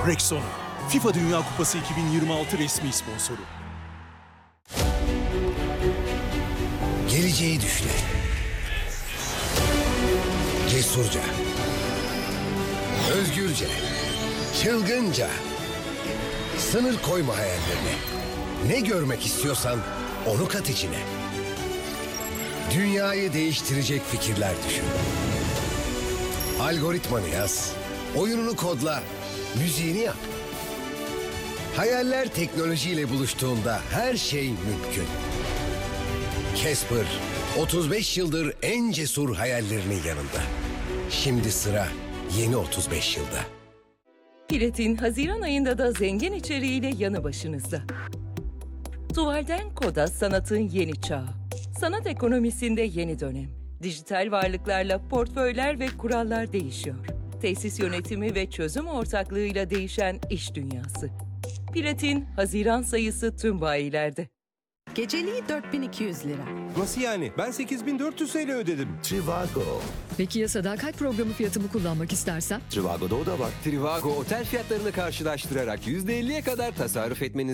Rexona, FIFA Dünya Kupası 2026 resmi sponsoru. Geleceği düşle. Cesurca. Özgürce. Çılgınca. Sınır koyma hayallerine. Ne görmek istiyorsan onu kat içine. Dünyayı değiştirecek fikirler düşün. Algoritmanı yaz. Oyununu kodla. Müziğini yap. Hayaller teknolojiyle buluştuğunda her şey mümkün. Casper, 35 yıldır en cesur hayallerinin yanında. Şimdi sıra yeni 35 yılda. Piret'in Haziran ayında da zengin içeriğiyle yanı başınızda. Tuvalden koda sanatın yeni çağı. Sanat ekonomisinde yeni dönem. Dijital varlıklarla portföyler ve kurallar değişiyor. Tesis yönetimi ve çözüm ortaklığıyla değişen iş dünyası. Piret'in Haziran sayısı tüm bayilerde. Geceliği 4200 lira. Nasıl yani? Ben 8400 TL ödedim. Trivago. Peki ya sadakat programı fiyatımı kullanmak istersem? Trivago'da o da var. Trivago otel fiyatlarını karşılaştırarak %50'ye kadar tasarruf etmeniz